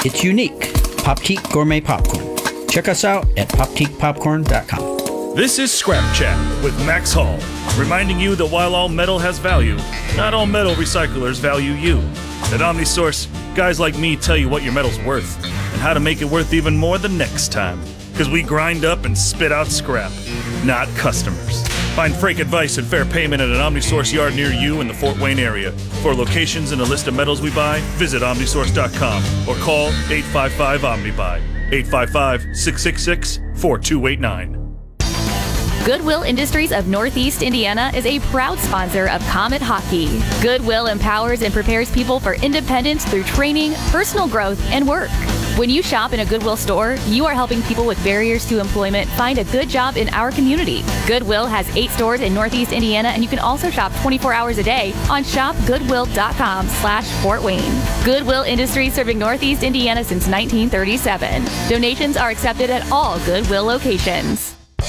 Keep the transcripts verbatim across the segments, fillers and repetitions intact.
It's unique. Poptique Gourmet Popcorn. Check us out at poptique popcorn dot com. This is Scrap Chat with Max Hall, reminding you that while all metal has value, not all metal recyclers value you. At OmniSource, guys like me tell you what your metal's worth and how to make it worth even more the next time. Because we grind up and spit out scrap, not customers. Find freight advice and fair payment at an OmniSource yard near you in the Fort Wayne area. For locations and a list of metals we buy, visit omnisource dot com or call eight five five OmniBuy, eight five five, six six six, four two eight nine. Goodwill Industries of Northeast Indiana is a proud sponsor of Comet Hockey. Goodwill empowers and prepares people for independence through training, personal growth, and work. When you shop in a Goodwill store, you are helping people with barriers to employment find a good job in our community. Goodwill has eight stores in Northeast Indiana, and you can also shop twenty-four hours a day on shop goodwill dot com slash Fort Wayne. Goodwill Industries serving Northeast Indiana since nineteen thirty-seven. Donations are accepted at all Goodwill locations.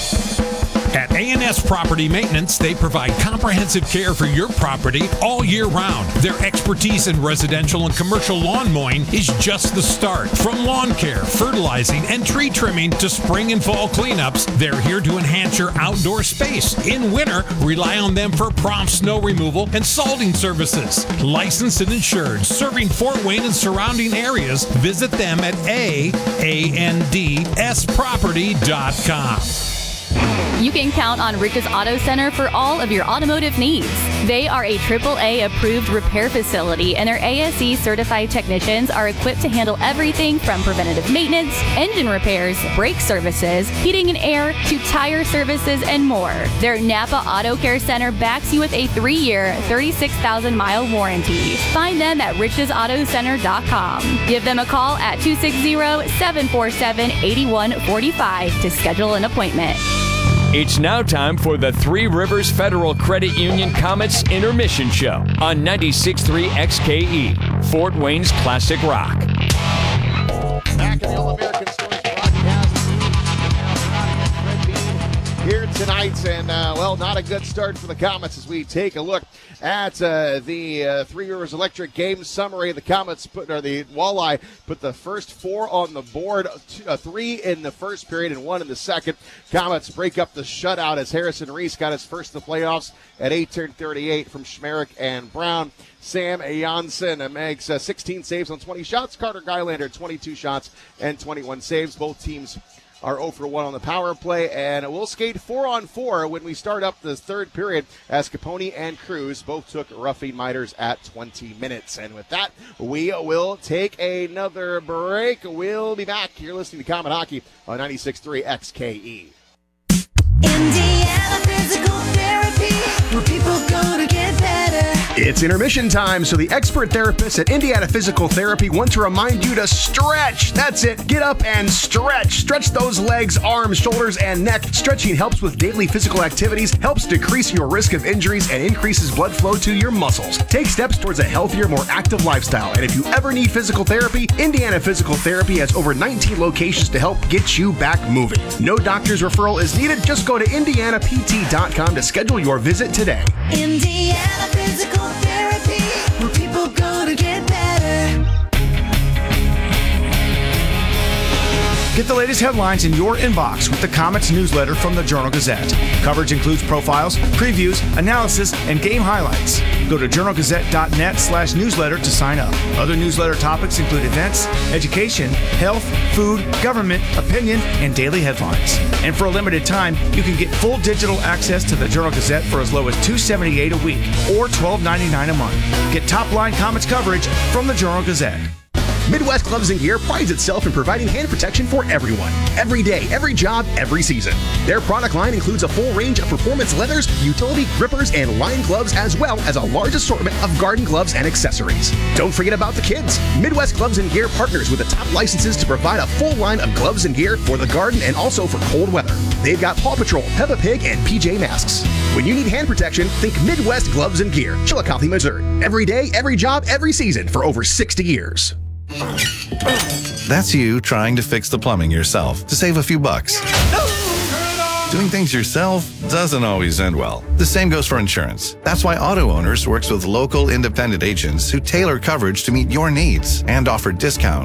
At A and S Property Maintenance, they provide comprehensive care for your property all year round. Their expertise in residential and commercial lawn mowing is just the start. From lawn care, fertilizing, and tree trimming to spring and fall cleanups, they're here to enhance your outdoor space. In winter, rely on them for prompt snow removal and salting services. Licensed and insured, serving Fort Wayne and surrounding areas. Visit them at A N D S property dot com. You can count on Rich's Auto Center for all of your automotive needs. They are a triple A approved repair facility, and their A S E certified technicians are equipped to handle everything from preventative maintenance, engine repairs, brake services, heating and air, to tire services, and more. Their Napa Auto Care Center backs you with a three-year, thirty-six thousand mile warranty. Find them at riches auto center dot com. Give them a call at two six zero, seven four seven, eight one four five to schedule an appointment. It's now time for the Three Rivers Federal Credit Union Comets Intermission Show on ninety-six point three X K E, Fort Wayne's Classic Rock. Back in the All-American Stories broadcast here tonight, and uh, well, not a good start for the Comets as we take a look at uh, the uh, Three Rivers Electric game summary. The Comets put, or the Walleye put the first four on the board, two, uh, three in the first period and one in the second. Comets break up the shutout as Harrison Reese got his first in the playoffs at eighteen thirty-eight from Schmerick and Brown. Sam Janssen makes uh, sixteen saves on twenty shots. Carter Guylander, twenty-two shots and twenty-one saves. Both teams are zero for one on the power play, and we'll skate four on four when we start up the third period as Capone and Cruz both took roughing miters at twenty minutes. And with that, we will take another break. We'll be back. You're listening to Comet Hockey on ninety-six point three X K E. Indiana Physical Therapy, where people go to get better. It's intermission time, so the expert therapists at Indiana Physical Therapy want to remind you to stretch. That's it. Get up and stretch. Stretch those legs, arms, shoulders, and neck. Stretching helps with daily physical activities, helps decrease your risk of injuries, and increases blood flow to your muscles. Take steps towards a healthier, more active lifestyle. And if you ever need physical therapy, Indiana Physical Therapy has over nineteen locations to help get you back moving. No doctor's referral is needed. Just go to indiana p t dot com to schedule your visit today. Indiana Physical Therapy, where people go to get better. Get the latest headlines in your inbox with the Comets newsletter from the Journal-Gazette. Coverage includes profiles, previews, analysis, and game highlights. Go to journal gazette dot net slash newsletter to sign up. Other newsletter topics include events, education, health, food, government, opinion, and daily headlines. And for a limited time, you can get full digital access to the Journal-Gazette for as low as two dollars and seventy-eight cents a week or twelve dollars and ninety-nine cents a month. Get top-line Comets coverage from the Journal-Gazette. Midwest Gloves and Gear prides itself in providing hand protection for everyone. Every day, every job, every season. Their product line includes a full range of performance leathers, utility grippers, and line gloves, as well as a large assortment of garden gloves and accessories. Don't forget about the kids. Midwest Gloves and Gear partners with the top licenses to provide a full line of gloves and gear for the garden and also for cold weather. They've got Paw Patrol, Peppa Pig, and P J Masks. When you need hand protection, think Midwest Gloves and Gear, Chillicothe, Missouri. Every day, every job, every season for over sixty years. That's you trying to fix the plumbing yourself to save a few bucks. Doing things yourself doesn't always end well. The same goes for insurance. That's why Auto Owners works with local independent agents who tailor coverage to meet your needs and offer discounts